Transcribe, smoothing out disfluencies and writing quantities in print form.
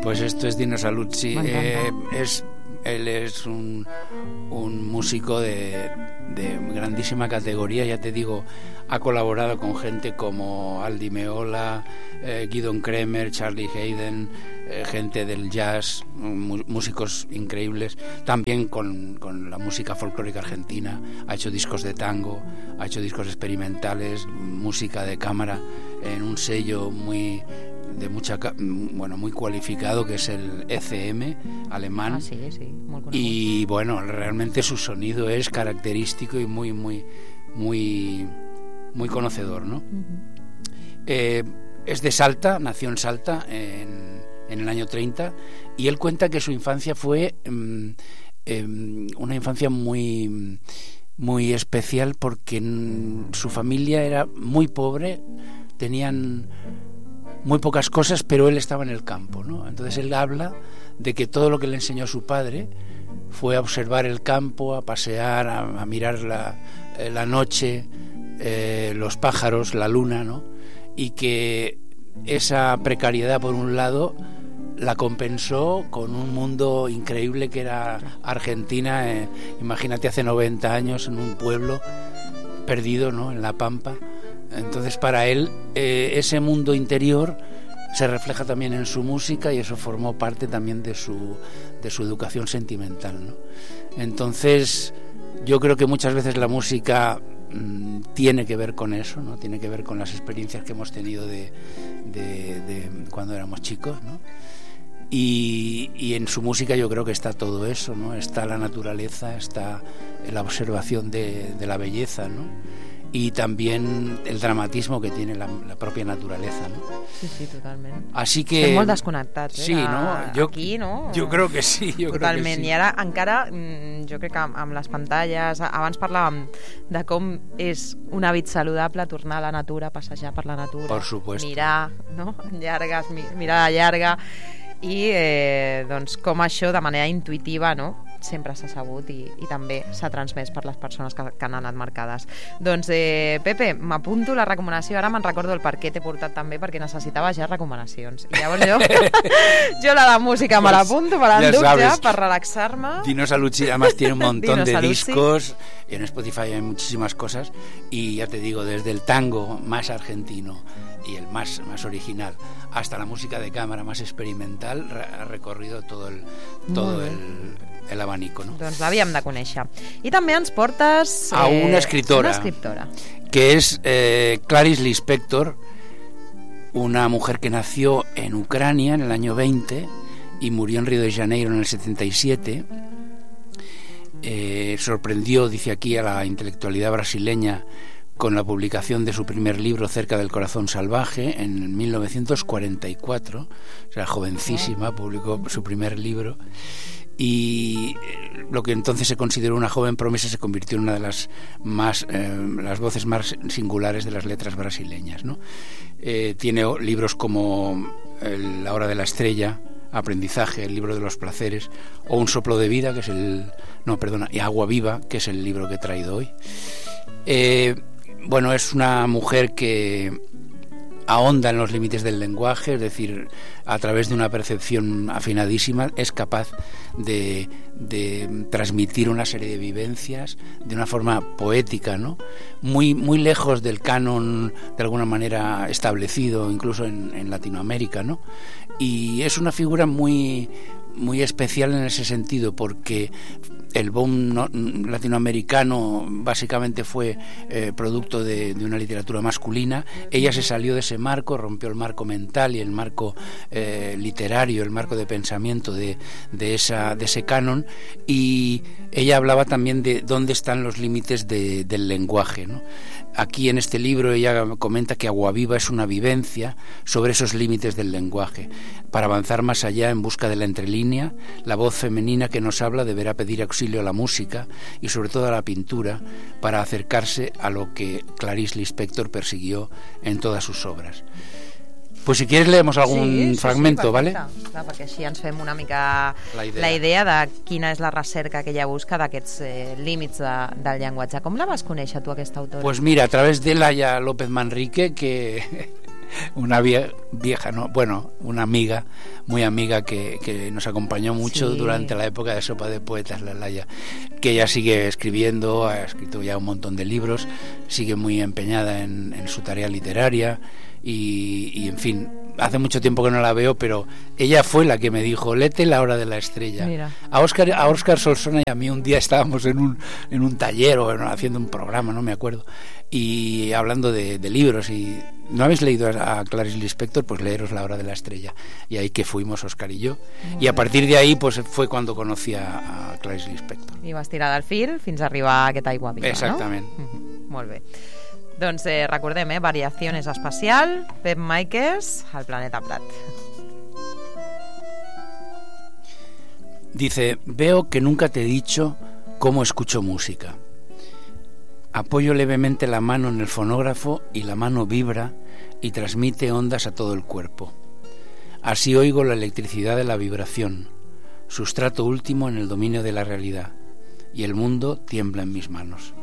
Pues esto es Dino Saluzzi. Él es un músico de grandísima categoría, ya te digo, ha colaborado con gente como Al Di Meola, Gidon Kremer, Charlie Haydn, gente del jazz, músicos increíbles, también con la música folclórica argentina, ha hecho discos de tango, ha hecho discos experimentales, música de cámara, en un sello muy cualificado, que es el ECM alemán. Sí, muy conocido. Y bueno, realmente su sonido es característico y muy conocedor, ¿no? Es de Salta, nació en Salta en el año 30, y él cuenta que su infancia fue una infancia muy especial, porque su familia era muy pobre, tenían muy pocas cosas, pero él estaba en el campo, ¿no? Entonces él habla de que todo lo que le enseñó su padre fue a observar el campo, a pasear, a mirar la noche, los pájaros, la luna, ¿no? Y que esa precariedad, por un lado, la compensó con un mundo increíble que era Argentina. Imagínate, hace 90 años, en un pueblo perdido, ¿no?, en la pampa. Entonces, para él, ese mundo interior se refleja también en su música, y eso formó parte también de su educación sentimental, ¿no? Entonces, yo creo que muchas veces la música tiene que ver con eso, ¿no? Tiene que ver con las experiencias que hemos tenido de cuando éramos chicos, ¿no? Y en su música yo creo que está todo eso, ¿no? Está la naturaleza, está la observación de la belleza, ¿no? Y también el dramatismo que tiene la propia naturaleza, no? Sí, totalment. Així que... Estem molt desconnectats, sí, no? Aquí, no? Jo crec que sí, totalment. I ara encara, jo crec que amb les pantalles, abans parlàvem de com és un hàbit saludable tornar a la natura, passejar per la natura, por supuesto, mirar, no?, llargues, mirada llarga, i doncs com això de manera intuïtiva, no?, sempre s'ha sabut i també s'ha transmès per les persones que han anat marcades. Doncs, Pepe, m'apunto la recomanació, ara me'n recordo el per què t'he portat també, perquè necessitava ja recomanacions. I llavors jo la música me l'apunto, me l'enduc ja per relaxar-me. Dino Saluzzi además tiene un montón de discos, en Spotify hay muchísimas cosas, y ya te digo, desde el tango más argentino y el más original hasta la música de cámara más experimental, ha recorrido todo el abanico, ¿no? Doncs l'havíem de conèixer. I també ens portes a una escritora que es Clarice Lispector, una mujer que nació en Ucrania en el año 20 y murió en Río de Janeiro en el 77. Sorprendió, dice aquí, a la intelectualidad brasileña con la publicación de su primer libro, Cerca del corazón salvaje, en 1944. O sea, jovencísima, publicó su primer libro, y lo que entonces se consideró una joven promesa se convirtió en una de las voces más singulares de las letras brasileñas, ¿no? Tiene libros como La hora de la estrella, Aprendizaje, el libro de los placeres, o Un soplo de vida, que es y Agua viva, que es el libro que he traído hoy. Bueno, es una mujer que ahonda en los límites del lenguaje, es decir, a través de una percepción afinadísima es capaz de transmitir una serie de vivencias de una forma poética, ¿no? Muy lejos del canon, de alguna manera establecido, incluso en Latinoamérica, ¿no? Y es una figura muy especial en ese sentido, porque el boom latinoamericano básicamente fue producto de una literatura masculina. Ella se salió de ese marco, rompió el marco mental y el marco literario, el marco de pensamiento de ese canon, y ella hablaba también de dónde están los límites del lenguaje, ¿no? Aquí en este libro ella comenta que Agua viva es una vivencia sobre esos límites del lenguaje. Para avanzar más allá en busca de la entrelínea, la voz femenina que nos habla deberá pedir auxilio a la música y sobre todo a la pintura para acercarse a lo que Clarice Lispector persiguió en todas sus obras. Pues si quieres leemos algun fragmento, ¿vale? Clar, perquè així ens fem una mica la idea de quina és la recerca que ella busca d'aquests límits del llenguatge. Com la vas conèixer tu, aquesta autora? Pues mira, a través de Laia López Manrique, que una vieja, ¿no? Bueno, una amiga, muy amiga que nos acompañó mucho durante la época de Sopa de Poetas, la Laya, que ella sigue escribiendo, ha escrito ya un montón de libros, sigue muy empeñada en su tarea literaria y en fin, hace mucho tiempo que no la veo, pero ella fue la que me dijo, léete La hora de la estrella. Mira. A Óscar Solsona y a mí un día estábamos en un taller o haciendo un programa, no me acuerdo, y hablando de libros, y ¿no habéis leído a Clarice Lispector? Pues leeros La hora de la estrella. Y ahí que fuimos Óscar y yo. Y a partir de ahí pues fue cuando conocí a Clarice Lispector. I vas tirar del fil fins a arribar a aquest Aigua Viva, Exactament. No? Molt bé. Doncs recordem, Variaciones Espacial, Pep Máiquez, al Planeta Prat. Dice, veo que nunca te he dicho cómo escucho música. Apoyo levemente la mano en el fonógrafo y la mano vibra y transmite ondas a todo el cuerpo. Así oigo la electricidad de la vibración, sustrato último en el dominio de la realidad, y el mundo tiembla en mis manos.